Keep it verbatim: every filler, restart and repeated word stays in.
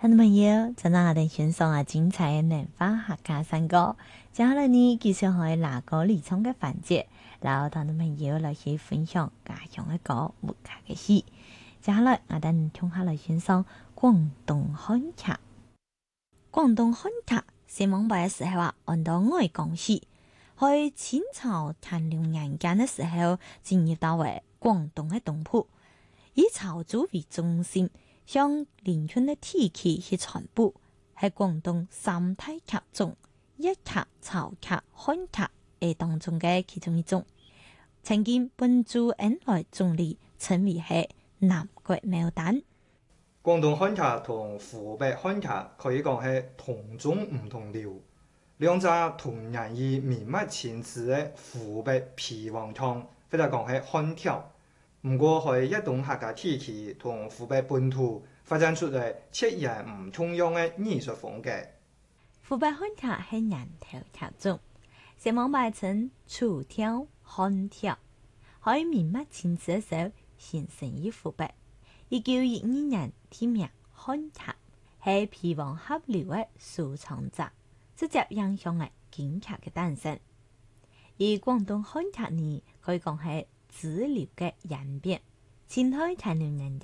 聽眾朋友，今日我哋欣賞啊精彩嘅南方客家山歌，接下來呢繼續係拿歌離唱嘅環節，然後聽眾朋友來去分享家鄉嘅歌、客家嘅戲。接下來我哋聽下來欣賞廣東漢劇。廣東漢劇寫滿白嘅時候啊，按到愛講戲，喺清朝乾隆年間嘅時候進入到為廣東嘅東鋪，以潮州為中心，向連春的地區去傳播，係廣東三大劇種粵劇、潮劇、漢劇誒當中嘅其中一種。曾經本駐恩來總理稱為係南國牡丹。 廣東漢劇同湖北漢劇可以講係同種唔同調，兩隻同樣以明末前詞嘅湖北皮黃腔，或者講係漢調。唔過喺一種客家地區同湖北本土發展出嚟截然唔同樣嘅藝術風格。 湖北漢劇係人頭劇種，寫滿白稱楚調、漢調，喺明末清時嘅時候形成於湖北。一九一二年題名漢劇，係皮黃合流嘅收藏者，直接影響嘅京劇嘅誕生。而廣東漢劇呢，可以講係支流嘅演變，清代乾隆年間